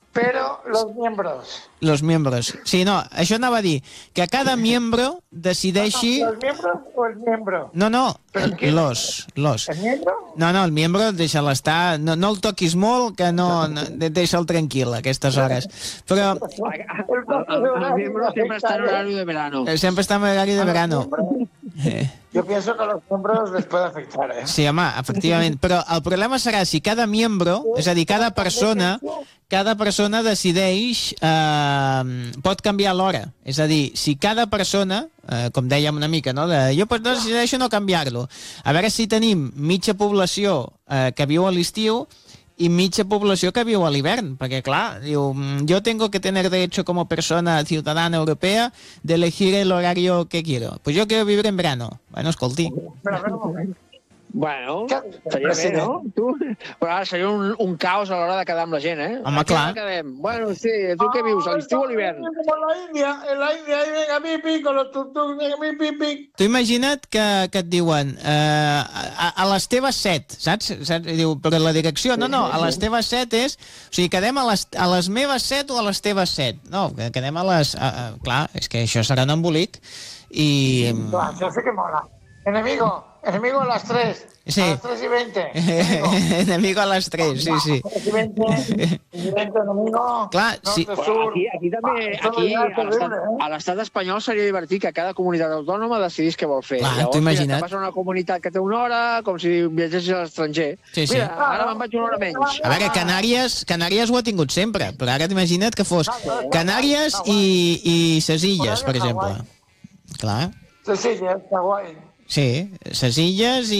Pero los miembros. Los miembros. Sí, no, això anava a dir que cada miembro decideixi... ¿Los miembros o el miembro? No, ¿Pero quién? los. ¿El miembro? No, el miembro deixa'l estar, no el toquis molt, que no deixa'l tranquil a aquestes hores. Però El miembro siempre está en horario de verano. sempre està en horari de verano. Yo pienso que a los miembros les puede afectar, ¿eh? Sí, home, efectivament. Però el problema serà si cada miembro, és a dir, cada persona decideix, pot canviar l'hora. És a dir, si cada persona, com dèiem una mica, no? Jo decideixo no canviar-lo. A veure si tenim mitja població que viu a l'estiu i mitja població que viu a l'hivern, perquè clar, diu, yo tengo que tener derecho como persona ciudadana europea de elegir el horario que quiero. Pues yo quiero vivir en verano. Bueno, escolti. Pero a ver un momento. Bueno, estaria bé, no? Tu? Però ara seria un caos a l'hora de quedar amb la gent, eh? Home, clar. Bueno, sí, tu què vius, a l'estiu o a l'hivern? Como en la India, ahí venga pipi, con los tuk-tuk, venga pipi. Tu imagina't que et diuen a les teves 7, saps? I diu, però la direcció, no, a les teves 7 és... O sigui, quedem a les meves 7 o a les teves 7? No, quedem a les... clar, és que això serà un embolic. I... Claro, yo sé que mola. Enemigo a las 3. Sí. A las 3 y 20. Enemigo a les 3, sí. 3 y 20, enemigo. Clar, sí. Aquí també, a l'estat espanyol seria divertit que cada comunitat autònoma decidís què vol fer. Clar, Llavors, t'ho imagina't. Te vas a una comunitat que té una hora, com si viatgessis a l'estranger. Sí. Mira, ara me'n vaig una hora menys. A veure, Canàries ho ha tingut sempre, però ara t'imagina't que fos Canàries i ses Illes, per exemple. Clar. Les Illes, Hawaii. Sí, ses Illes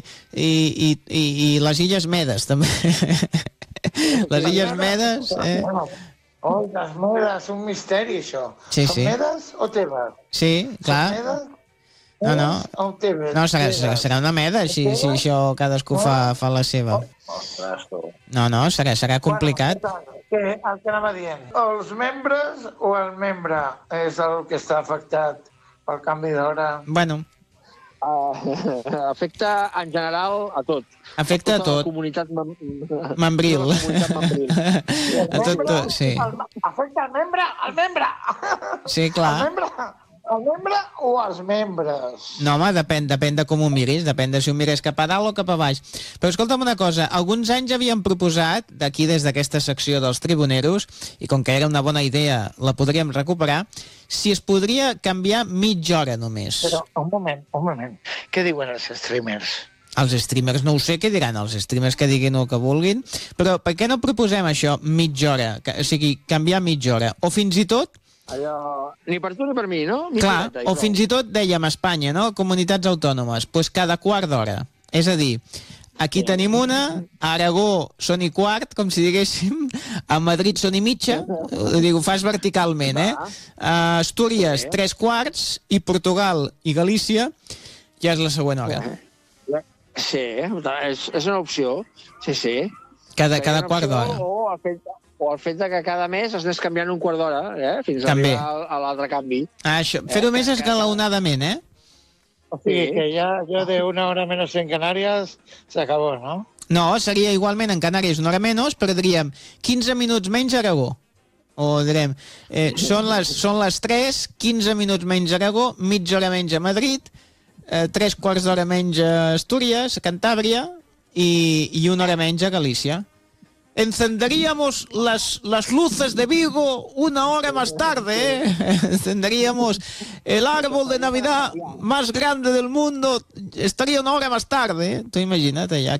i les Illes Medes, també. Les Illes Medes... Oh, les Medes, un misteri, això. Sí. Són Medes o Tebes? Sí, clar. Són Medes? No. O Tebes? No, serà una meda, si això cadascú fa la seva. No, serà complicat. El que anava dient. Els membres o el membre és el que està afectat pel canvi d'hora? Bueno... Afecta en general a tot. Afecta a tot. La comunitat membril. A tot, sí. Afecta al membre. Sí, clar. El membre o els membres? No, home, depèn de com ho miris, depèn de si ho mires cap a dalt o cap a baix. Però escolta'm una cosa, alguns anys havíem proposat, d'aquí des d'aquesta secció dels tribuneros, i com que era una bona idea la podríem recuperar, si es podria canviar mitja hora només. Però, un moment. Què diuen els streamers? Els streamers no ho sé què diran, els streamers que diguin el que vulguin, però per què no proposem això, mitja hora? O sigui, canviar mitja hora. O fins i tot... Allò... Ni per tu ni per mi, no? Clar, o fins i tot dèiem a Espanya, no? Comunitats autònomes, doncs cada quart d'hora. És a dir, aquí tenim una, a Aragó són i quart, com si diguéssim, a Madrid són i mitja, ho fas verticalment, eh? A Astúries, 3/4, i Portugal i Galícia ja és la següent hora. Sí, és una opció, sí. Cada quart d'hora. O el fet que cada mes es anés canviant un quart d'hora, fins a arribar a l'altre canvi. Això, fer-ho més esglaonadament, eh? O sigui que ya de una hora menos en Canarias se acabó, ¿no? No, seria igualment en Canàries una hora menys, però diríem 15 minuts menys a Aragó. O direm, són les 3, 15 minuts menys a Aragó, mitja hora menys a Madrid, 3/4 d'hora menys a Astúries, a Cantàbria, i una hora menys a Galícia. Encenderíamos las luces de Vigo una hora más tarde, ¿eh? Encenderíamos el árbol de Navidad más grande del mundo, estaría una hora más tarde, ¿eh? Tu imagina't allà,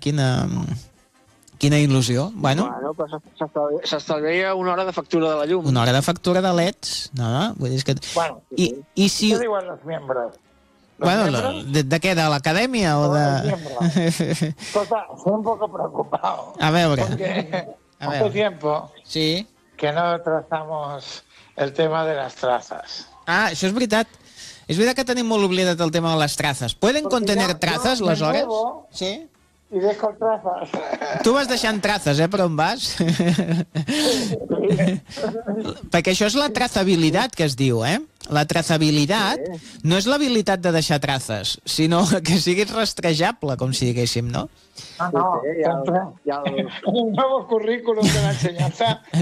quina il·lusió. Bueno, però s'estalviaria una hora de factura de la llum. Una hora de factura de leds, no? Vull dir que... Bueno, I si... què diuen els membres? Bueno, ¿de qué? ¿De l'acadèmia o de...? Escolta, estoy un poco preocupado. A veure. Porque hace tiempo que no tratamos el tema de las trazas. Ah, això és veritat. És veritat que tenim molt oblidat el tema de les trazas. ¿Pueden contener trazas les hores? Sí. I dejo trazas. Tu vas deixant trazas, per on vas? Perquè això és la trazabilitat que es diu, eh? La trazabilitat no és l'habilitat de deixar trazas, sinó que siguis rastrejable, com si diguéssim, no? No, el nuevo currículum de la enseñanza